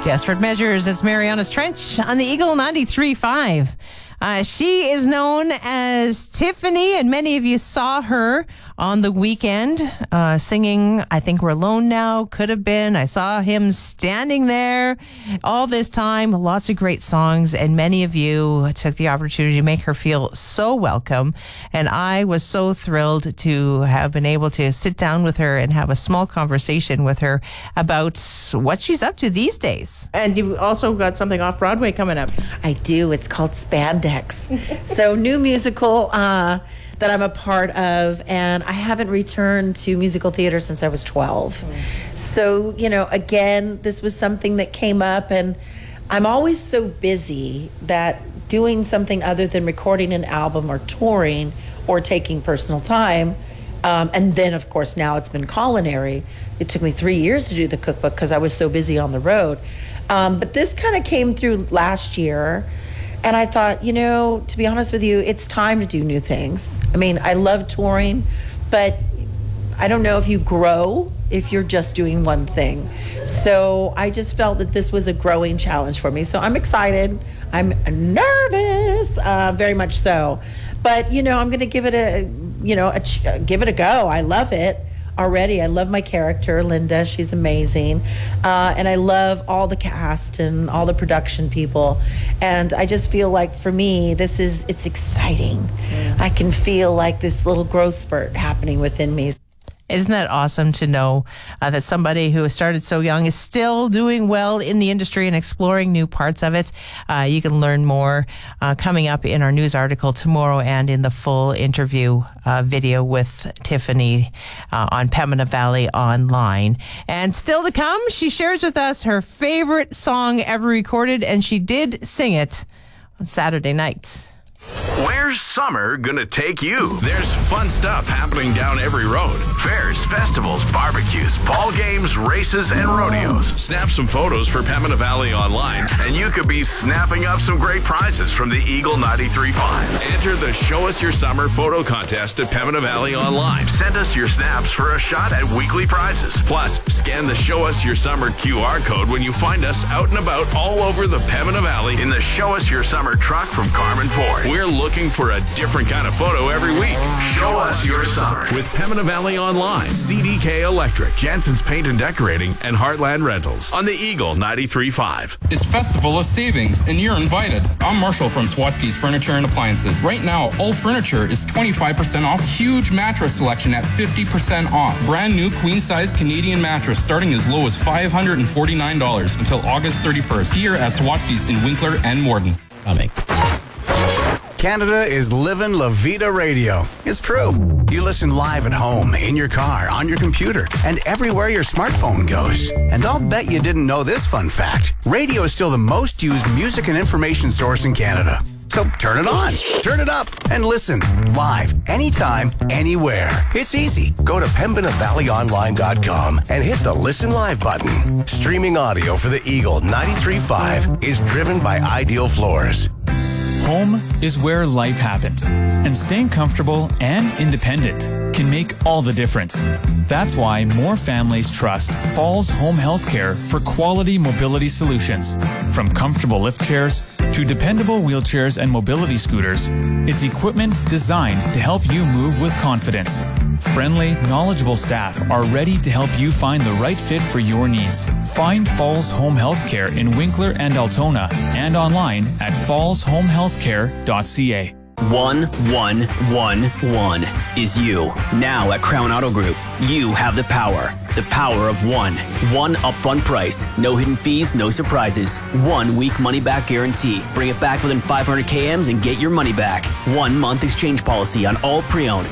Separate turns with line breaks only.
Desperate Measures. It's Mariana's Trench on the Eagle 93.5. She is known as Tiffany, and many of you saw her on the weekend singing I Think We're Alone Now, Could Have Been. I saw him standing there all this time. Lots of great songs, and many of you took the opportunity to make her feel so welcome. And I was so thrilled to have been able to sit down with her and have a small conversation with her about what she's up to these days. And you've also got something off Broadway coming up.
I do. It's called Spandex. So new musical that I'm a part of, and I haven't returned to musical theater since I was 12. So, again, this was something that came up, and I'm always so busy that doing something other than recording an album or touring or taking personal time, and then, of course, now it's been culinary. It took me 3 years to do the cookbook because I was so busy on the road. But this kind of came through last year. And I thought, to be honest with you, it's time to do new things. I mean, I love touring, but I don't know if you grow if you're just doing one thing. So I just felt that this was a growing challenge for me. So I'm excited. I'm nervous, very much so. But, I'm going to give it give it a go. I love it. Already. I love my character, Linda. She's amazing. And I love all the cast and all the production people. And I just feel like for me, it's exciting. I can feel like this little growth spurt happening within me.
Isn't that awesome to know that somebody who started so young is still doing well in the industry and exploring new parts of it? You can learn more coming up in our news article tomorrow and in the full interview video with Tiffany on Pembina Valley Online. And still to come, she shares with us her favorite song ever recorded, and she did sing it on Saturday night.
Where's summer gonna take you? There's fun stuff happening down every road. Fairs, festivals, barbecues, ball games, races, and rodeos. Snap some photos for Pembina Valley Online, and you could be snapping up some great prizes from the Eagle 93.5. Enter the Show Us Your Summer photo contest at Pembina Valley Online. Send us your snaps for a shot at weekly prizes. Plus, scan the Show Us Your Summer QR code when you find us out and about all over the Pembina Valley in the Show Us Your Summer truck from Carmen Ford. We're looking for a different kind of photo every week. Show us your summer with Pembina Valley Online, CDK Electric, Jansen's Paint and Decorating, and Heartland Rentals on the Eagle 93.5.
It's Festival of Savings, and you're invited. I'm Marshall from Swatsky's Furniture and Appliances. Right now, all furniture is 25% off. Huge mattress selection at 50% off. Brand new queen-size Canadian mattress starting as low as $549 until August 31st. Here at Swatsky's in Winkler and Morden.
Canada is living La Vida Radio. It's true. You listen live at home, in your car, on your computer, and everywhere your smartphone goes. And I'll bet you didn't know this fun fact. Radio is still the most used music and information source in Canada. So turn it on, turn it up, and listen live, anytime, anywhere. It's easy. Go to PembinaValleyOnline.com and hit the Listen Live button. Streaming audio for the Eagle 93.5 is driven by Ideal Floors.
Home is where life happens, and staying comfortable and independent can make all the difference. That's why more families trust Falls Home Healthcare for quality mobility solutions. From comfortable lift chairs to dependable wheelchairs and mobility scooters, it's equipment designed to help you move with confidence. Friendly, knowledgeable staff are ready to help you find the right fit for your needs. Find Falls Home Healthcare in Winkler and Altona and online at fallshomehealthcare.ca.
1111 is you. Now at Crown Auto Group, you have the power. The power of one. One upfront price. No hidden fees, no surprises. 1 week money back guarantee. Bring it back within 500 kms and get your money back. 1 month exchange policy on all pre-owned